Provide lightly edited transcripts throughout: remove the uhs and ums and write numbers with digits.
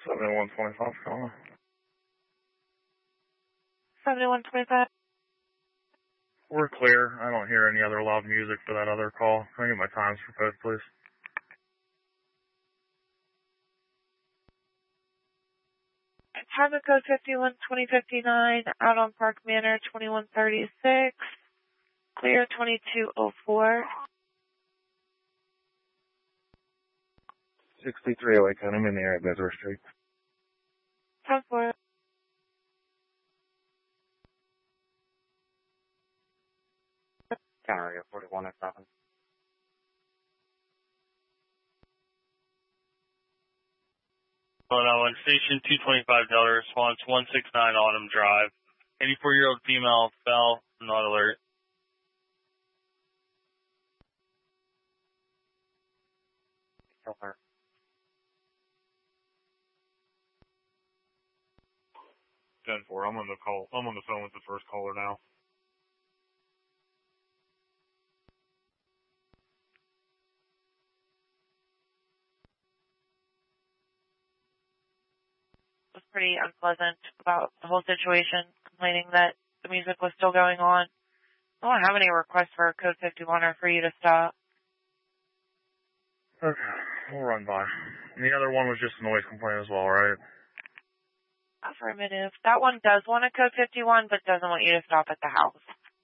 7125, calling. 7125. We're clear. I don't hear any other loud music for that other call. Can I get my times for both, please? Time of code 51 2059, out on Park Manor 2136, clear 2204. 6308, I'm in the area, Bezra Street. 10-4. Area 4107. On station 225 Delta response 169 Autumn Drive. 84-year-old female fell, not alert. Kill her. 10-4, I'm on the call. I'm on the phone with the first caller now. Was pretty unpleasant about the whole situation, complaining that the music was still going on. I don't have any requests for code 51 or for you to stop. Okay, we'll run by. And the other one was just a noise complaint as well, right? Affirmative. That one does want a code 51, but doesn't want you to stop at the house.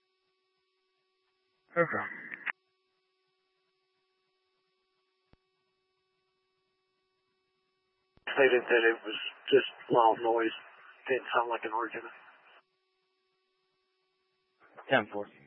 Okay. Stated that it was just loud noise. Didn't sound like an argument. 10-4.